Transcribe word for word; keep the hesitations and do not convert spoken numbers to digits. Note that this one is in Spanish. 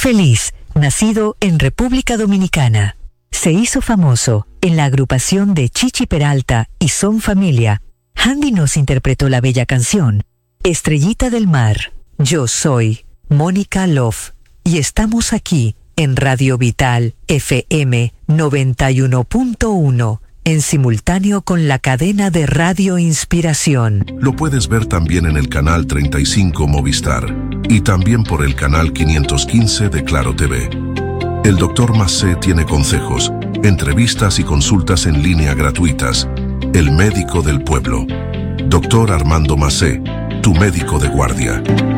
feliz, nacido en República Dominicana. Se hizo famoso en la agrupación de Chichi Peralta y Son Familia. Handy nos interpretó la bella canción Estrellita del Mar. Yo soy Mónica Love y estamos aquí en Radio Vital F M noventa y uno punto uno, en simultáneo con la cadena de Radio Inspiración. Lo puedes ver también en el canal treinta y cinco Movistar y también por el canal quinientos quince de Claro T V. El doctor Macé tiene consejos, entrevistas y consultas en línea gratuitas. El médico del pueblo. doctor Armando Macé, tu médico de guardia.